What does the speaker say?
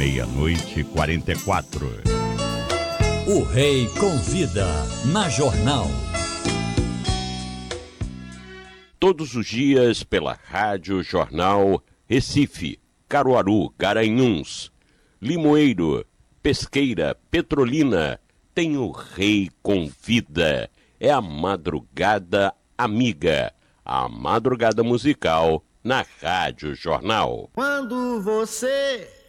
meia-noite 44. O Rei Convida, na Jornal. Todos os dias pela Rádio Jornal Recife, Caruaru, Garanhuns, Limoeiro, Pesqueira, Petrolina, tem o Rei Convida. É a Madrugada Amiga, a madrugada musical na Rádio Jornal. Quando você